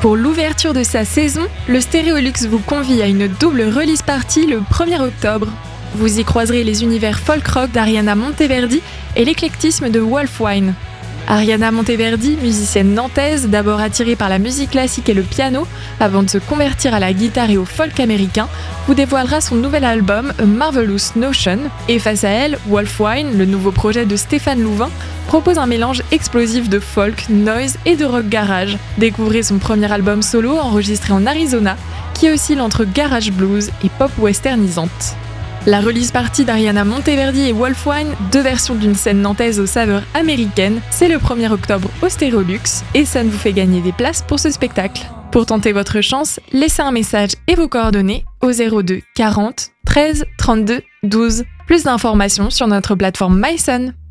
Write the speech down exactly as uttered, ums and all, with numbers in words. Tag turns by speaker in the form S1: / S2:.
S1: Pour l'ouverture de sa saison, le Stéréolux vous convie à une double release party le premier octobre. Vous y croiserez les univers folk-rock d'Ariana Monteverdi et l'éclectisme de Wolfwine. Ariana Monteverdi, musicienne nantaise, d'abord attirée par la musique classique et le piano, avant de se convertir à la guitare et au folk américain, vous dévoilera son nouvel album A Marvelous Notion, et face à elle, Wolfwine, le nouveau projet de Stéphane Louvain, propose un mélange explosif de folk, noise et de rock garage. Découvrez son premier album solo enregistré en Arizona, qui oscille entre garage blues et pop westernisante. La release party d'Ariana Monteverdi et Wolfwine, deux versions d'une scène nantaise aux saveurs américaines, c'est le premier octobre au Stéréolux et ça ne vous fait gagner des places pour ce spectacle. Pour tenter votre chance, laissez un message et vos coordonnées au zéro deux quarante treize trente-deux douze. Plus d'informations sur notre plateforme MySun.